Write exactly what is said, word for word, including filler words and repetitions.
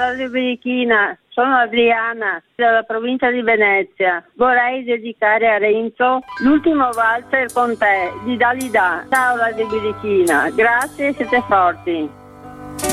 Radio Birichina, sono Adriana dalla provincia di Venezia. Vorrei dedicare a Renzo l'ultimo valzer con te di Dalida. Ciao Radio Birichina, grazie, siete forti.